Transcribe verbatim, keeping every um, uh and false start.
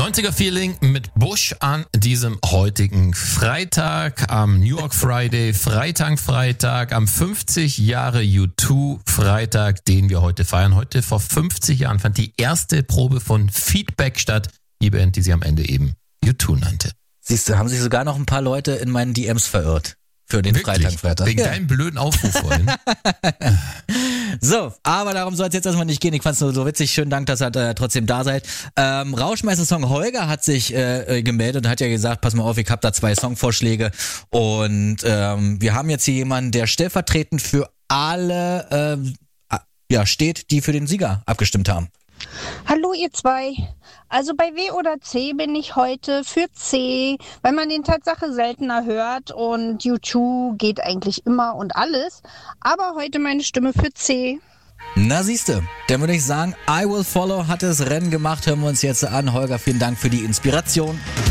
neunziger-Feeling mit Bush an diesem heutigen Freitag, am New York Friday, Freitag, Freitag, am fünfzig Jahre U zwei Freitag, den wir heute feiern. Heute vor fünfzig Jahren fand die erste Probe von Feedback statt, die Band, die sie am Ende eben U zwei nannte. Siehst du, haben sich sogar noch ein paar Leute in meinen D Ms verirrt. Für den Wirklich? Freitag, Freitag. Wegen ja. deinem blöden Aufruf vorhin. So, aber darum soll es jetzt erstmal nicht gehen. Ich fand's nur so witzig. Schönen Dank, dass ihr äh, trotzdem da seid. Ähm, Rauschmeister-Song Holger hat sich äh, gemeldet und hat ja gesagt, pass mal auf, ich hab da zwei Songvorschläge. Und ähm, wir haben jetzt hier jemanden, der stellvertretend für alle äh, ja, steht, die für den Sieger abgestimmt haben. Hallo ihr zwei. Also bei W oder C bin ich heute für C, weil man den Tatsache seltener hört und U zwei geht eigentlich immer und alles. Aber heute meine Stimme für C. Na siehste, dann würde ich sagen, I Will Follow hat das Rennen gemacht. Hören wir uns jetzt an. Holger, vielen Dank für die Inspiration.